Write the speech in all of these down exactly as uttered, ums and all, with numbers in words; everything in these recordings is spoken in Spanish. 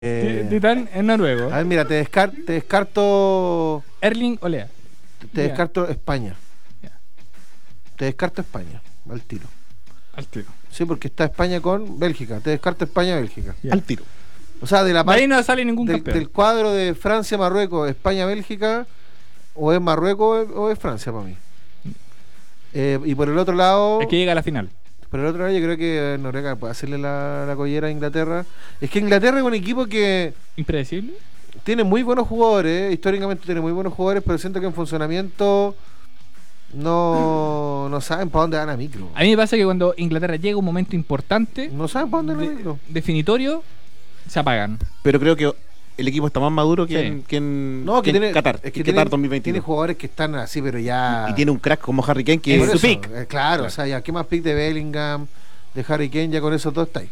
Eh, Titán es noruego. A ver, mira, te, descar te descarto. Erling Olea. Te, te descarto España. Yeah. Te descarto España, al tiro. Al tiro. Sí, porque está España con Bélgica. Te descarto España-Bélgica. Yeah. Al tiro. O sea, de la parte. Ahí no sale ningún del, campeón. Del cuadro de Francia-Marruecos, España-Bélgica, o es Marruecos o es Francia para mí. Eh, y por el otro lado. Es que llega a la final. Por el otro lado, yo creo que Noruega puede hacerle la, la collera a Inglaterra. Es que Inglaterra es un equipo que. Impredecible. Tiene muy buenos jugadores, ¿eh? Históricamente tiene muy buenos jugadores, pero siento que en funcionamiento no, no saben para dónde van a micro. A mí me pasa que cuando Inglaterra llega a un momento importante, no saben para dónde van a de, micro. Definitorio, se apagan. Pero creo que el equipo está más maduro que, sí. en, que en, no, que que tiene, en Qatar. Es que en tiene, Qatar dos mil veintidós. Tiene jugadores que están así, pero ya. Y, y tiene un crack como Harry Kane que por es su eso, pick. Eh, claro, o sea, ya, ¿qué más pick de Bellingham, de Harry Kane? Ya con eso todo está ahí.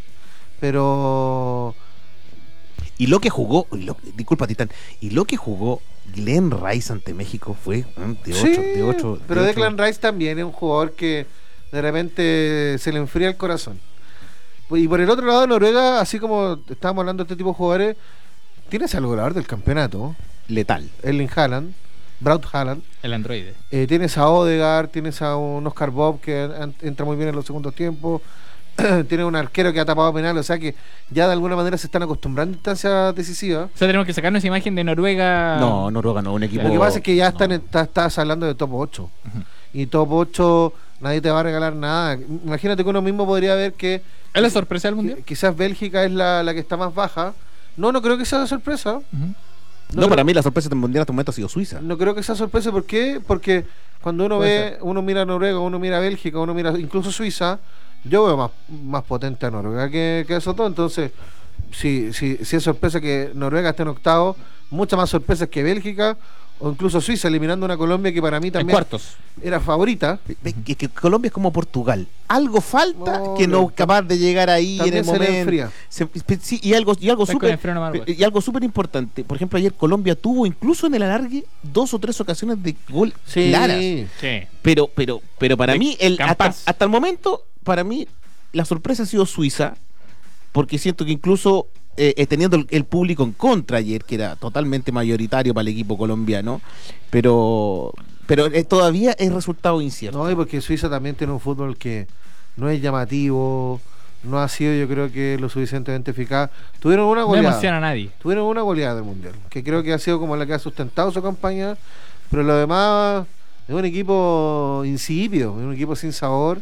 Pero. Y lo que jugó, lo, disculpa Titán, y lo que jugó Glenn Rice ante México fue de ocho, sí, de ocho. Pero de Declan Rice también es un jugador que de repente se le enfría el corazón. Y por el otro lado, Noruega, así como estábamos hablando de este tipo de jugadores, tienes al goleador del campeonato, letal. Erling Haaland, Braut Haaland. El androide. Eh, tienes a Odegaard, tienes a un Oscar Bob que an, entra muy bien en los segundos tiempos. Tiene un arquero que ha tapado penal, o sea que ya de alguna manera se están acostumbrando a instancias decisivas. O sea, tenemos que sacarnos esa imagen de Noruega. No, Noruega no, un equipo. Lo que pasa es que ya no. están, está, estás hablando de top ocho. Uh-huh. Y top ocho, nadie te va a regalar nada. Imagínate que uno mismo podría ver que. ¿Es la sorpresa del mundial? Quizás Bélgica es la, la que está más baja. No, no creo que sea sorpresa. Uh-huh. No, no para creo, mí la sorpresa del mundial hasta el momento ha sido Suiza. No creo que sea sorpresa. ¿Por qué? Porque cuando uno Puede ve, ser. uno mira a Noruega, uno mira a Bélgica, uno mira incluso Suiza. Yo veo más, más potente a Noruega que, que eso todo. Entonces, si, si, si es sorpresa que Noruega esté en octavo, mucha más sorpresa que Bélgica o incluso Suiza, eliminando una Colombia que para mí también en cuartos. era favorita. Es que Colombia es como Portugal. Algo falta no, que no no, es capaz de llegar ahí en el se momento. Se, sí, y algo y algo súper y algo súper importante. Por ejemplo, ayer Colombia tuvo incluso en el alargue dos o tres ocasiones de gol sí, claras. Sí. Pero pero pero para de mí el hasta, hasta el momento para mí la sorpresa ha sido Suiza, porque siento que incluso eh, teniendo el, el público en contra ayer, que era totalmente mayoritario para el equipo colombiano, pero pero eh, todavía es resultado incierto. No, y porque Suiza también tiene un fútbol que no es llamativo, no ha sido, yo creo que lo suficientemente eficaz. Tuvieron una goleada. No emociona a nadie. Tuvieron una goleada del Mundial, que creo que ha sido como la que ha sustentado su campaña, pero lo demás es un equipo insípido, es un equipo sin sabor.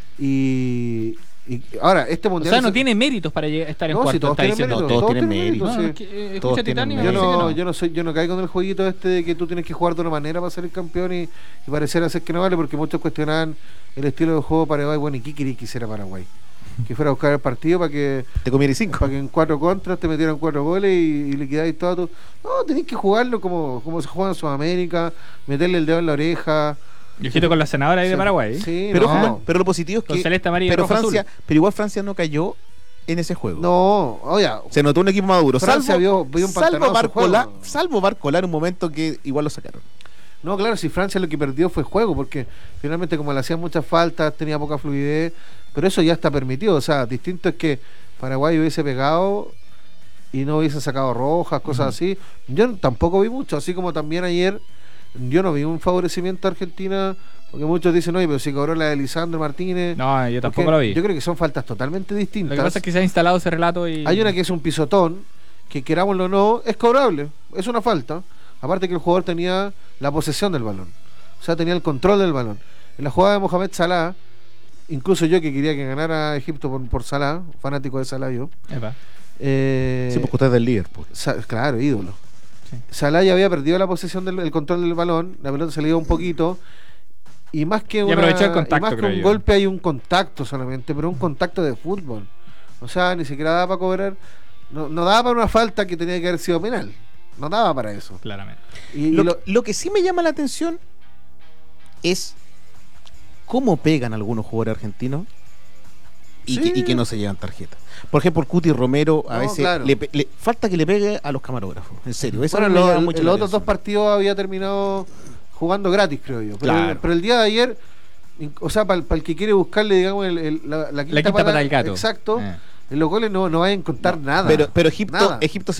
Y, y ahora, este mundial. O sea, no tiene méritos para estar en no, cuarto. Si todos, tienen diciendo, méritos, todos, todos tienen méritos. méritos. Sí. No, que, eh, escucha Titán y me yo, parece no, que no. yo no soy, yo no caigo en el jueguito este de que tú tienes que jugar de una manera para ser el campeón y, y parecer hacer que no vale, porque muchos cuestionaban el estilo de juego Paraguay. Bueno, ¿y qué quería que hiciera Paraguay? Que fuera a buscar el partido para que te comieras cinco, para que en cuatro contras te metieran cuatro goles y, y liquidáis todo tu... No, tenés que jugarlo como, como se juega en Sudamérica, meterle el dedo en la oreja. Y ojito con la senadora ahí sí, de Paraguay. Sí, pero, no. pero lo positivo es con que celeste, amarillo, pero rojo, Francia, azul. pero igual Francia no cayó en ese juego. No, oye, se notó un equipo maduro. Francia salvo, vio, vio un salvo Barcola, juego. salvo Barcola un momento que igual lo sacaron. No, claro, si Francia lo que perdió fue juego, porque finalmente como le hacían muchas faltas, tenía poca fluidez, pero eso ya está permitido. O sea, distinto es que Paraguay hubiese pegado y no hubiese sacado rojas, cosas uh-huh. así. Yo tampoco vi mucho, así como también ayer yo no vi un favorecimiento a Argentina, porque muchos dicen, oye, pero si cobró la de Lisandro Martínez. No, yo tampoco lo vi. Yo creo que son faltas totalmente distintas. Lo que pasa es que se ha instalado ese relato y... Hay una que es un pisotón, que querámoslo o no, es cobrable, es una falta. Aparte que el jugador tenía la posesión del balón, o sea, tenía el control del balón. En la jugada de Mohamed Salah, incluso yo que quería que ganara Egipto por, por Salah, fanático de Salah yo. Epa. Eh, sí, porque usted es del Liverpool. Sa- claro, ídolo. Sí. Salah ya había perdido la posesión del el control del balón, la pelota se le dio un poquito. Y más que, una, aprovechó el contacto, y más que un yo. golpe hay un contacto solamente, pero un contacto de fútbol. O sea, ni siquiera daba para cobrar, no, no daba para una falta que tenía que haber sido penal. No daba para eso. Claramente. Y, lo, y lo, lo que sí me llama la atención es cómo pegan algunos jugadores argentinos y, sí. que, y que no se llevan tarjeta. Por ejemplo, Cuti Romero a no, veces claro. le, le falta que le pegue a los camarógrafos. En serio. Eso bueno, me lo, llama el, mucho los la otros dos atención. partidos había terminado jugando gratis, creo yo. Pero, Claro. el, pero el día de ayer, o sea, para el, para el que quiere buscarle, digamos, el, el, la, la quinta, La quinta pata del gato. Exacto. Eh. En los goles no, no vayan a contar nada. Pero, pero Egipto, Nada. Egipto